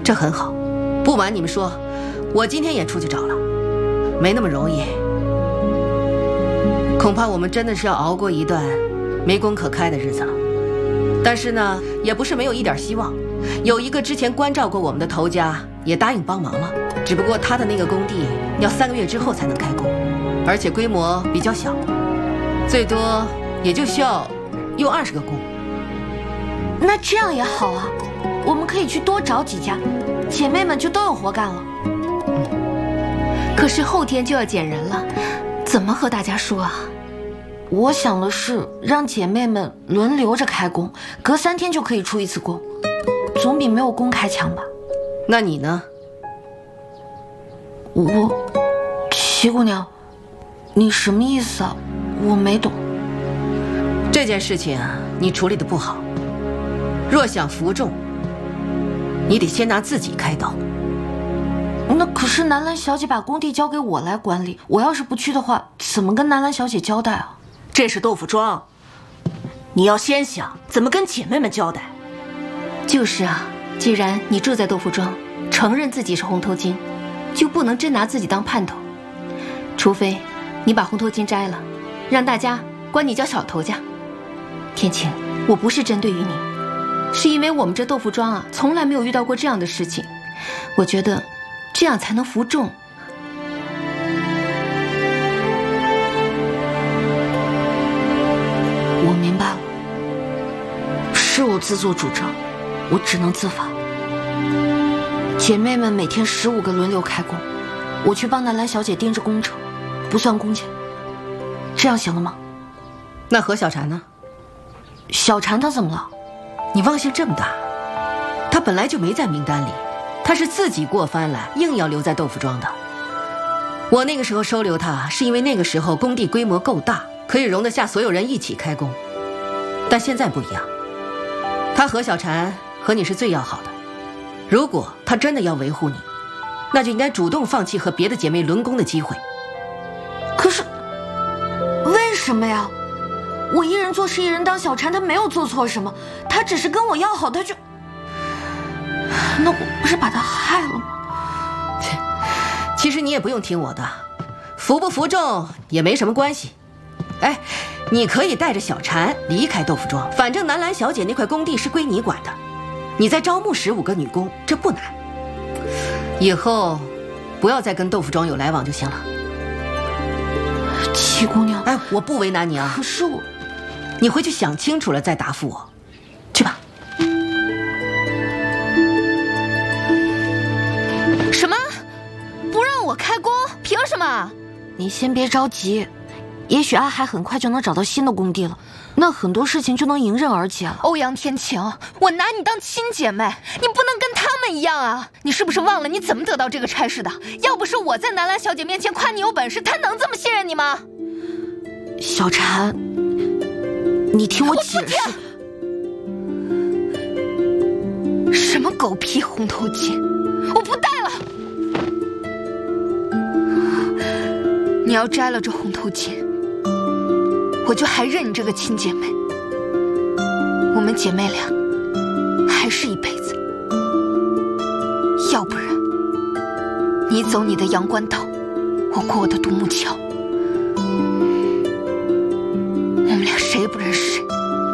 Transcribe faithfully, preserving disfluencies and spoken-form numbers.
这很好。不瞒你们说，我今天也出去找了，没那么容易。恐怕我们真的是要熬过一段没工可开的日子了。但是呢，也不是没有一点希望。有一个之前关照过我们的头家也答应帮忙了，只不过他的那个工地要三个月之后才能开工，而且规模比较小，最多也就需要用二十个工。 那这样也好啊，我们可以去多找几家，姐妹们就都有活干了。 嗯，可是后天就要减人了，怎么和大家说啊？ 我想的是让姐妹们轮流着开工，隔三天就可以出一次工，总比没有工开强吧。 那你呢？ 我，齐姑娘，你什么意思啊？我没懂。 这件事情啊，你处理得不好。若想服众，你得先拿自己开刀。 那可是南兰小姐把工地交给我来管理，我要是不去的话，怎么跟南兰小姐交代啊？ 这是豆腐庄，你要先想怎么跟姐妹们交代。 就是啊，既然你住在豆腐庄，承认自己是红头巾，就不能真拿自己当盼头，除非你把红头巾摘了，让大家管你叫小头家。天晴，我不是针对于你，是因为我们这豆腐庄啊，从来没有遇到过这样的事情，我觉得这样才能服众。 我明白了，是我自作主张，我只能自罚。姐妹们每天十五个轮流开工，我去帮南兰小姐盯着工程，不算工钱，这样行了吗？ 那何小婵呢？ 小婵她怎么了？ 你忘性这么大，她本来就没在名单里，她是自己过番来，硬要留在豆腐庄的。我那个时候收留她，是因为那个时候工地规模够大，可以容得下所有人一起开工。但现在不一样，她何小婵和你是最要好的，如果她真的要维护你，那就应该主动放弃和别的姐妹轮工的机会。 可是为什么呀？我一人做事一人当，小婵她没有做错什么，她只是跟我要好，她就……那我不是把她害了吗？ 其实你也不用听我的，服不服众也没什么关系。哎，你可以带着小婵离开豆腐庄，反正南兰小姐那块工地是归你管的，你再招募十五个女工，这不难。以后不要再跟豆腐庄有来往就行了。 齐姑娘， 哎，我不为难你啊。 可是我， 你回去想清楚了再答复我，去吧。 什么？不让我开工？凭什么？ 你先别着急，也许阿海很快就能找到新的工地了，那很多事情就能迎刃而解了。 欧阳天晴，我拿你当亲姐妹，你不能跟他们一样啊！你是不是忘了你怎么得到这个差事的？要不是我在南兰小姐面前夸你有本事，她能这么信任你吗？ 小婵，你听我解释。 什么狗屁红头巾，我不戴了！你要摘了这红头巾，我就还认你这个亲姐妹。我们姐妹俩还是一辈子，要不然你走你的阳关道，我过我的独木桥。